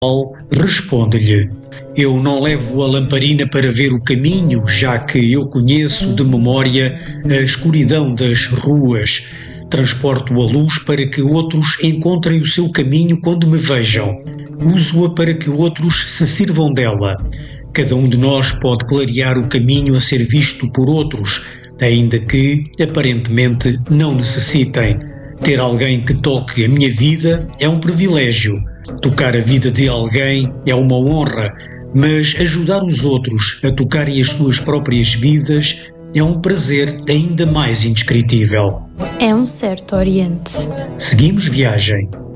responde-lhe: eu não levo a lamparina para ver o caminho, já que eu conheço de memória a escuridão das ruas. Transporto a luz para que outros encontrem o seu caminho quando me vejam. Uso-a para que outros se sirvam dela. Cada um de nós pode clarear o caminho a ser visto por outros, ainda que, aparentemente, não necessitem. Ter alguém que toque a minha vida é um privilégio. Tocar a vida de alguém é uma honra, mas ajudar os outros a tocarem as suas próprias vidas é um prazer ainda mais indescritível. É um certo Oriente. Seguimos viagem.